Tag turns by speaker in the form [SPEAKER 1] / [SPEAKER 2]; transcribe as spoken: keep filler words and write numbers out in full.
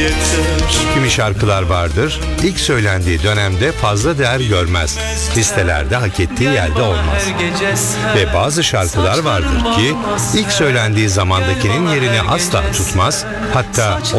[SPEAKER 1] Kimi şarkılar vardır, ilk söylendiği dönemde fazla değer görmez, listelerde hak ettiği yerde olmaz. Ve bazı şarkılar vardır ki ilk söylendiği zamandakinin yerini asla tutmaz, hatta